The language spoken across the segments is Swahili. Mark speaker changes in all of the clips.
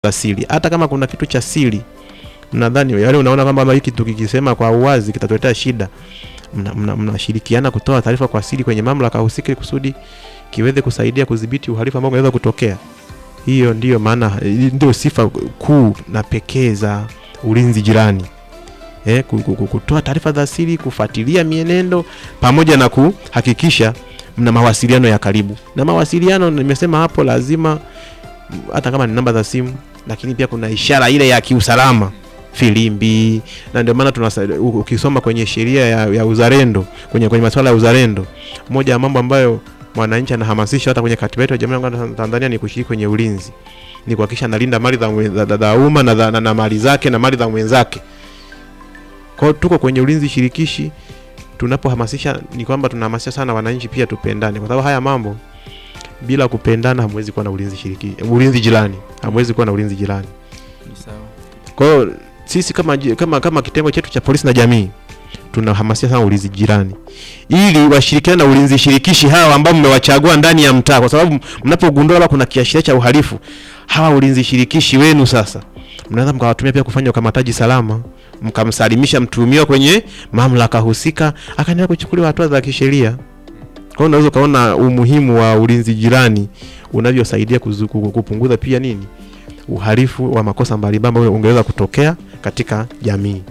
Speaker 1: za siri. Hata kama kuna kitu cha siri, nadhani yale unaona kwamba hiki tukikisema kwa uwazi kitatuletea shida, mnashirikiana kutoa taarifa kwa siri kwenye mamlaka husika kusudi kiweze kusaidia kudhibiti uhalifu ambao unaweza kutokea. Hiyo ndio maana, ndio sifa kuu na pekee za ulinzi jirani. Kutoa taarifa za siri, kufuatilia mienendo pamoja na kuhakikisha mna mawasiliano ya karibu. Na mawasiliano nimesema hapo lazima, hata kama ni namba za simu, lakini pia kuna ishara ile ya kiusalama, filimbi. Na ndio maana ukisoma kwenye sheria ya uzalendo, kwenye masuala ya uzalendo, moja ya mambo ambayo mwananchi anahamasisha hata kwenye katiba yetu ya Jamhuri ya Muungano wa Tanzania ni kushiriki kwenye ulinzi. Ni kuhakikisha analinda mali za umma na mali zake na mali za mwenzake. Kwa hiyo tuko kwenye ulinzi shirikishi. Tunapohamasisha ni kwamba tunahamasisha sana wananchi pia tupendane, kwa sababu haya mambo bila kupendana hamwezi kuwa na ulinzi jirani. Hamwezi kuwa na ulinzi jirani.
Speaker 2: Ni sawa.
Speaker 1: Kwa hiyo sisi kama kitengo chetu cha polisi na jamii tunahamasisha sana ulinzi jirani, ili washirikiane na ulinzi shirikishi hawa ambao mmewachagua ndani ya mtaa, kwa sababu mnapogundua labda kuna kiashiria cha uhalifu, hawa ulinzi shirikishi wenu sasa mnaweza mkawatumia pia kufanya ukamataji salama, mkamsalimisha mtuhumiwa kwenye mamlaka husika, akaendelea kuchukuliwa hatua za kisheria. Kwa hiyo unaweza kaona umuhimu wa ulinzi jirani unavyosaidia kupunguza pia uhalifu wa makosa mbalimbali ambayo ungeweza kutokea katika jamii.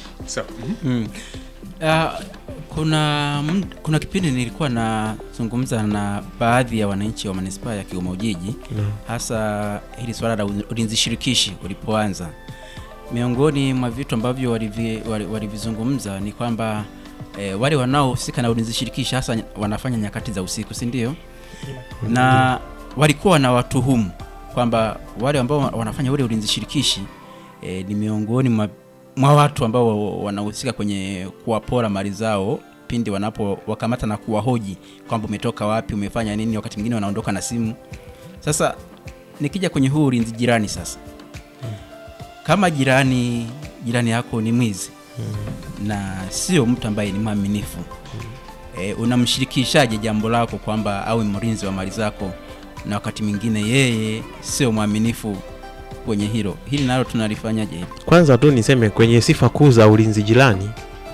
Speaker 2: Kuna kipindi nilikuwa nazungumza na baadhi ya wananchi wa manispaa ya Kigoma Ujiji, hasa hili swala la ulinzi shirikishi ulipoanza. Miongoni mwa vitu ambavyo walivizungumza ni kwamba wale wanaohusika na ulinzi shirikishi hasa wanafanya nyakati za usiku, si ndio? Na walikuwa na watuhumu kwamba wale ambao wanafanya ule ulinzi shirikishi ni miongoni mwa watu ambao wanahusika kwenye kuwapora mali zao pindi wanapowakamata na kuwahoji kwamba umetoka wapi, umefanya nini. Wakati mwingine wanaondoka na simu. Sasa nikija kwenye huu ulinzi jirani sasa, kama jirani yako ni mwizi na sio mtu ambaye ni mwaminifu, unamshirikishaje jambo lako kwamba awe mlinzi wa mali zako, na wakati mwingine yeye sio mwaminifu kwenye hili nalo tunalifanyaje?
Speaker 1: Kwanza tu niseme kwenye sifa kuu za ulinzi jirani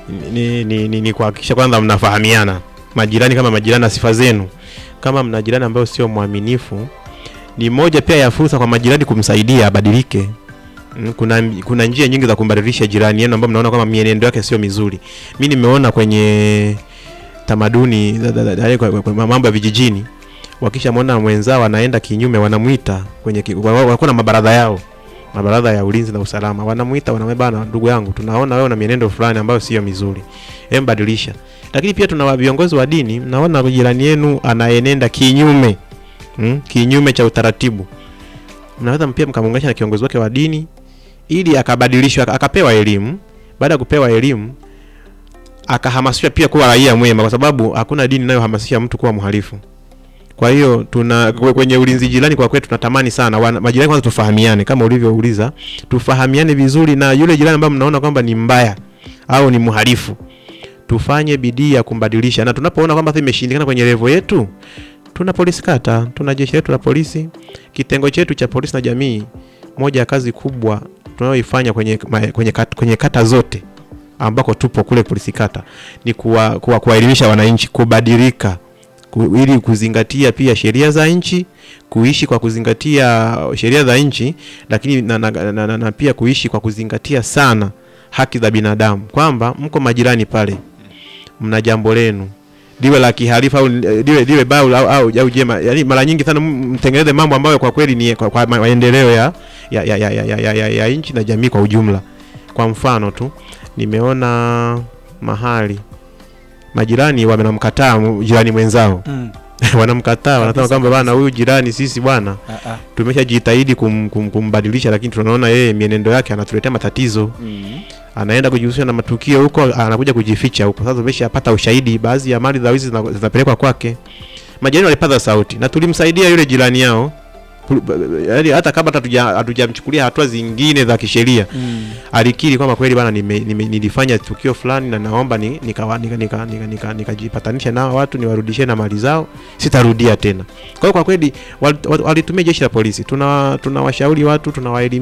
Speaker 1: ni kuhakikisha kwanza mnafahamiana majirani, kama majirani na sifa zenu. Kama mna jirani ambaye sio mwaminifu, ni moja pia ya fursa kwa majirani kumsaidia abadilike. Kuna njia nyingi za kumbadilisha jirani yenu ambao mnaona kama mienendo yake sio mizuri. Mimi nimeona kwenye tamaduni mambo ya vijijini, wakishamwona mwenzao anaenda kinyume, wanamuita wako na mabaradha ya ulinzi na usalama, wanamuita, wanamwambia bana, ndugu yangu, tunaona wewe una mienendo fulani ambayo sio mizuri, badilisha. Lakini pia tuna viongozi wa dini, mnaona jirani yenu anaenenda kinyume cha utaratibu, mnaweza pia mkamuunganisha na kiongozi wake wa dini ili akabadilishwa, akapewa elimu. Baada ya kupewa elimu, akahamasishwa pia kuwa raia mwema, kwa sababu hakuna dini inayohamasisha mtu kuwa mhalifu. Kwa hiyo kwenye ulinzi jirani kwa kweli tunatamani sana majirani kwanza tufahamiane, kama ulivyouliza, tufahamiane vizuri, na yule jirani ambaye mnaona kwamba ni mbaya au ni mhalifu, tufanye bidii ya kumbadilisha. Na tunapoona kwamba imeshindikana kwenye level yetu, tuna polisi kata, tuna jeshi letu la polisi, kitengo chetu cha polisi na jamii. Moja ya kazi kubwa tunayoifanya kwenye kata zote ambako tupo kule polisi kata ni kuwaelimisha wananchi kubadilika, ili kuzingatia pia sheria za nchi, kuishi kwa kuzingatia sheria za nchi, lakini na pia kuishi kwa kuzingatia sana haki za binadamu, kwamba mko majirani pale, mna jambo lenu liwe la kihalifu au liwe baya au jema, yani mara nyingi sana mtengeneze mambo ambayo kwa kweli ni kwa maendeleo ya nchi na jamii kwa ujumla. Kwa mfano tu, nimeona mahali majirani wamenamkataa jirani mwenzao. Wanamkataa, wanasema kwamba bwana, huyu jirani sisi bwana tumeshajitahidi kumbadilisha, lakini tunaona yeye mienendo yake anatuletea matatizo. Anaenda kujihusisha na matukio huko, anakuja kujificha huko. Sasa tumeshapata ushahidi, baadhi ya mali za wizi zinapelekwa kwake. Majirani walipaza sauti na tulimsaidia yule jirani yao yaani hata kama hatujamchukulia hatua zingine za kisheria, alikiri kwamba kweli bana nilifanya tukio fulani na naomba nikajipatanisha nao watu niwarudishie na mali zao, sitarudia tena. Kwa hiyo kwa kweli walitumia jeshi la polisi. Tunawashauri watu, tunawaelimisha